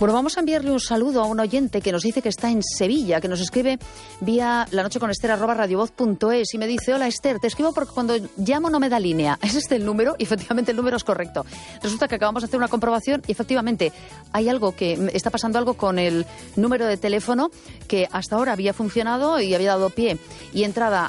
Bueno, vamos a enviarle un saludo a un oyente que nos dice que está en Sevilla, que nos escribe vía lanocheconester@radiovoz.es y me dice: hola Esther, te escribo porque cuando llamo no me da línea. ¿Es este el número? Y efectivamente el número es correcto. Resulta que acabamos de hacer una comprobación y efectivamente hay algo que está pasando algo con el número de teléfono que hasta ahora había funcionado y había dado pie y entrada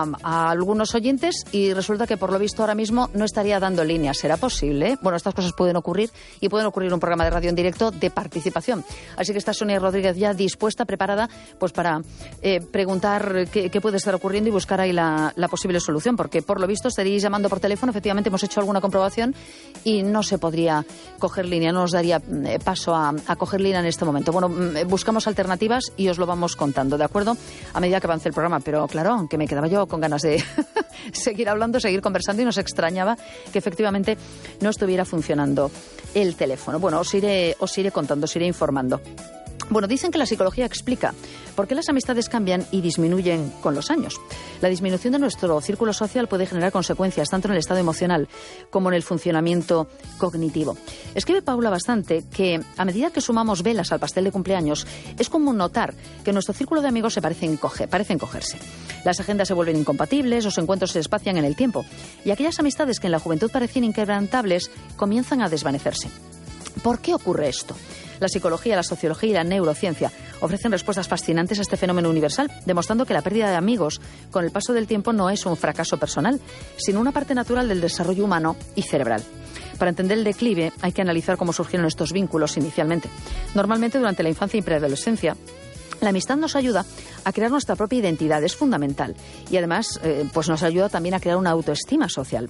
a algunos oyentes, y resulta que por lo visto ahora mismo no estaría dando línea. ¿Será posible? Bueno, estas cosas pueden ocurrir y pueden ocurrir en un programa de radio en directo de participación. Así que está Sonia Rodríguez ya dispuesta, preparada, pues para preguntar qué puede estar ocurriendo y buscar ahí la posible solución, porque por lo visto estaréis llamando por teléfono. Efectivamente hemos hecho alguna comprobación y no se podría coger línea, no nos daría paso a coger línea en este momento. Bueno, buscamos alternativas y os lo vamos contando, ¿de acuerdo? A medida que avance el programa, pero claro, que me quedaba yo con ganas de seguir hablando, seguir conversando, y nos extrañaba que efectivamente no estuviera funcionando el teléfono. Bueno, os iré contando, os iré informando. Bueno, dicen que la psicología explica por qué las amistades cambian y disminuyen con los años. La disminución de nuestro círculo social puede generar consecuencias tanto en el estado emocional como en el funcionamiento cognitivo. Escribe Paula Bastante que a medida que sumamos velas al pastel de cumpleaños, es común notar que nuestro círculo de amigos parecen encogerse. Las agendas se vuelven incompatibles, los encuentros se espacian en el tiempo y aquellas amistades que en la juventud parecían inquebrantables comienzan a desvanecerse. ¿Por qué ocurre esto? La psicología, la sociología y la neurociencia ofrecen respuestas fascinantes a este fenómeno universal, demostrando que la pérdida de amigos con el paso del tiempo no es un fracaso personal, sino una parte natural del desarrollo humano y cerebral. Para entender el declive hay que analizar cómo surgieron estos vínculos inicialmente. Normalmente durante la infancia y preadolescencia, la amistad nos ayuda a crear nuestra propia identidad, es fundamental, y además pues nos ayuda también a crear una autoestima social.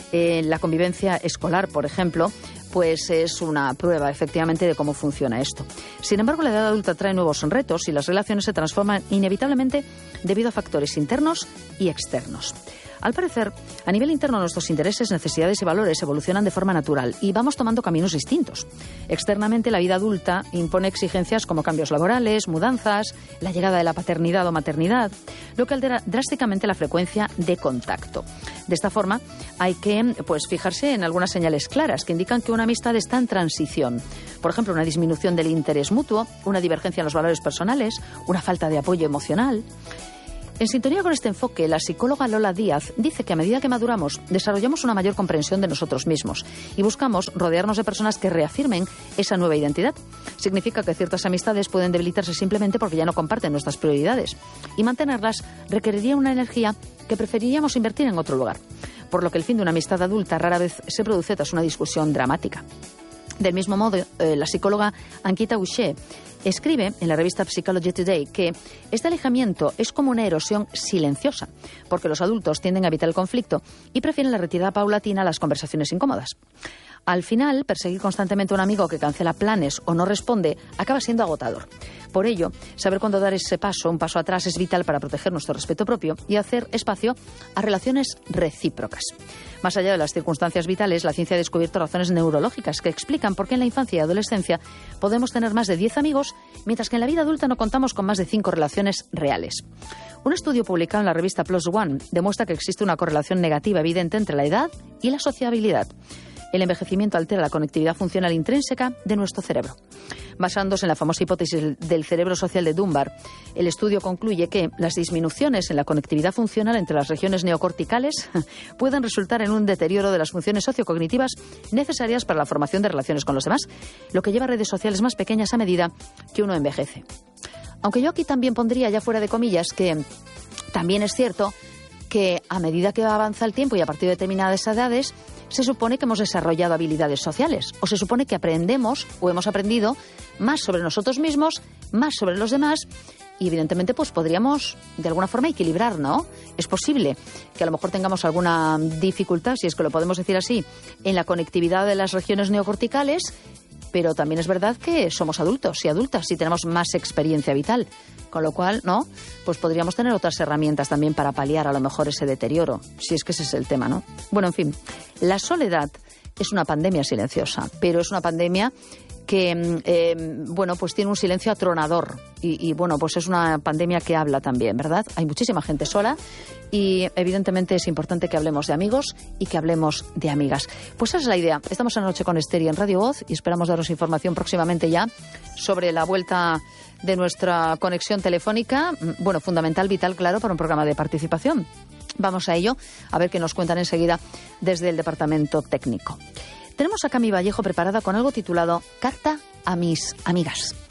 La convivencia escolar, por ejemplo, pues es una prueba efectivamente de cómo funciona esto. Sin embargo, la edad adulta trae nuevos retos y las relaciones se transforman inevitablemente debido a factores internos y externos. Al parecer, a nivel interno nuestros intereses, necesidades y valores evolucionan de forma natural y vamos tomando caminos distintos. Externamente, la vida adulta impone exigencias como cambios laborales, mudanzas, la llegada de la paternidad o maternidad, lo que altera drásticamente la frecuencia de contacto. De esta forma, hay que fijarse en algunas señales claras que indican que una amistad está en transición. Por ejemplo, una disminución del interés mutuo, una divergencia en los valores personales, una falta de apoyo emocional. En sintonía con este enfoque, la psicóloga Lola Díaz dice que a medida que maduramos, desarrollamos una mayor comprensión de nosotros mismos y buscamos rodearnos de personas que reafirmen esa nueva identidad. Significa que ciertas amistades pueden debilitarse simplemente porque ya no comparten nuestras prioridades, y mantenerlas requeriría una energía que preferiríamos invertir en otro lugar, por lo que el fin de una amistad adulta rara vez se produce tras una discusión dramática. Del mismo modo, la psicóloga Ankita Uche escribe en la revista Psychology Today que este alejamiento es como una erosión silenciosa, porque los adultos tienden a evitar el conflicto y prefieren la retirada paulatina a las conversaciones incómodas. Al final, perseguir constantemente a un amigo que cancela planes o no responde acaba siendo agotador. Por ello, saber cuándo dar ese paso, un paso atrás, es vital para proteger nuestro respeto propio y hacer espacio a relaciones recíprocas. Más allá de las circunstancias vitales, la ciencia ha descubierto razones neurológicas que explican por qué en la infancia y adolescencia podemos tener más de 10 amigos, mientras que en la vida adulta no contamos con más de 5 relaciones reales. Un estudio publicado en la revista PLOS ONE demuestra que existe una correlación negativa evidente entre la edad y la sociabilidad. El envejecimiento altera la conectividad funcional intrínseca de nuestro cerebro. Basándose en la famosa hipótesis del cerebro social de Dunbar, el estudio concluye que las disminuciones en la conectividad funcional entre las regiones neocorticales pueden resultar en un deterioro de las funciones sociocognitivas necesarias para la formación de relaciones con los demás, lo que lleva a redes sociales más pequeñas a medida que uno envejece. Aunque yo aquí también pondría, ya fuera de comillas, que también es cierto que a medida que avanza el tiempo y a partir de determinadas edades, se supone que hemos desarrollado habilidades sociales, o se supone que aprendemos o hemos aprendido más sobre nosotros mismos, más sobre los demás, y evidentemente pues podríamos de alguna forma equilibrar, ¿no? Es posible que a lo mejor tengamos alguna dificultad, si es que lo podemos decir así, en la conectividad de las regiones neocorticales, pero también es verdad que somos adultos y adultas y tenemos más experiencia vital, con lo cual, ¿no? Pues podríamos tener otras herramientas también para paliar a lo mejor ese deterioro, si es que ese es el tema, ¿no? Bueno, en fin, la soledad es una pandemia silenciosa, pero es una pandemia que, bueno, pues tiene un silencio atronador. Y bueno, pues es una pandemia que habla también, ¿verdad? Hay muchísima gente sola y evidentemente es importante que hablemos de amigos y que hablemos de amigas. Pues esa es la idea. Estamos en la noche con Esther y en Radio Voz y esperamos daros información próximamente ya sobre la vuelta de nuestra conexión telefónica. Bueno, fundamental, vital, claro, para un programa de participación. Vamos a ello, a ver qué nos cuentan enseguida desde el departamento técnico. Tenemos a Cami Vallejo preparada con algo titulado Carta a mis amigas.